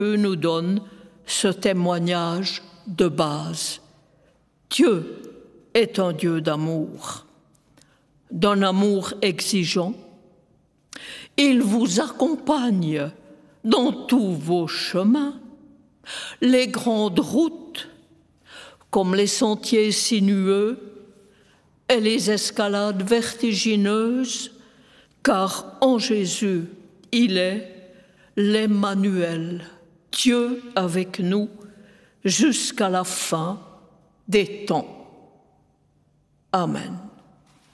nous donne ce témoignage de base. Dieu est un Dieu d'amour, d'un amour exigeant. Il vous accompagne dans tous vos chemins, les grandes routes, comme les sentiers sinueux et les escalades vertigineuses, car en Jésus, il est l'Emmanuel, Dieu avec nous, jusqu'à la fin des temps. Amen.